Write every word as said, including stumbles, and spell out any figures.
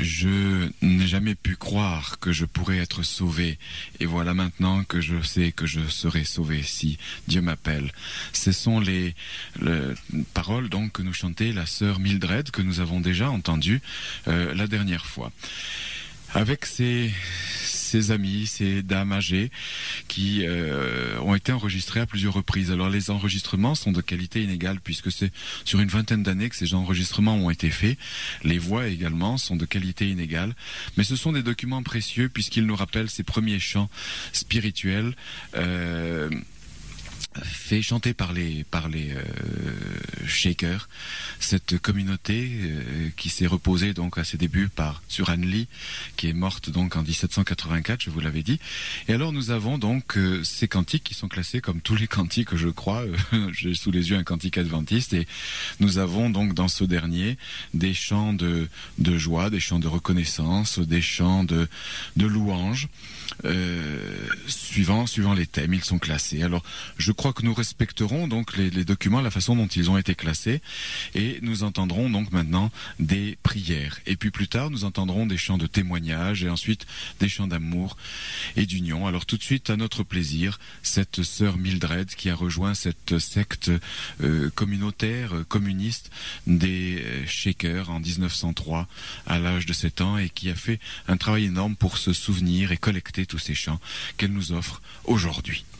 Je n'ai jamais pu croire que je pourrais être sauvé, et voilà maintenant que je sais que je serai sauvé si Dieu m'appelle. Ce sont les, les paroles donc que nous chantait la sœur Mildred, que nous avons déjà entendues euh, la dernière fois. Avec ses, ses amis, ces dames âgées qui euh, ont été enregistrées à plusieurs reprises. Alors les enregistrements sont de qualité inégale puisque c'est sur une vingtaine d'années que ces enregistrements ont été faits. Les voix également sont de qualité inégale, mais ce sont des documents précieux puisqu'ils nous rappellent ces premiers chants spirituels euh, fait chanter par les par les euh, Shakers, cette communauté euh, qui s'est reposée donc à ses débuts par sur Anne Lee, qui est morte donc en dix-sept cent quatre-vingt-quatre, je vous l'avais dit. Et alors nous avons donc euh, ces cantiques qui sont classés comme tous les cantiques, je crois. J'ai sous les yeux un cantique adventiste, et nous avons donc dans ce dernier des chants de de joie, des chants de reconnaissance, des chants de de louange. Euh, suivant suivant les thèmes, ils sont classés. Alors je crois que nous respecterons donc les, les documents, la façon dont ils ont été classés, et nous entendrons donc maintenant des prières, et puis plus tard nous entendrons des chants de témoignage, et ensuite des chants d'amour et d'union. Alors tout de suite, à notre plaisir, cette sœur Mildred qui a rejoint cette secte euh, communautaire, euh, communiste des euh, Shakers en dix-neuf cent trois à l'âge de sept ans, et qui a fait un travail énorme pour se souvenir et collecter tous ces chants qu'elle nous offre aujourd'hui.